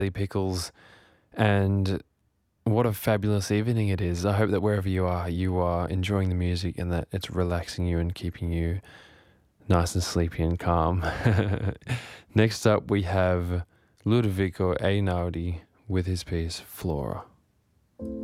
Pickles, and what a fabulous evening it is. I hope that wherever you are enjoying the music and that it's relaxing you and keeping you nice and sleepy and calm. Next up, we have Ludovico Einaudi with his piece Flora.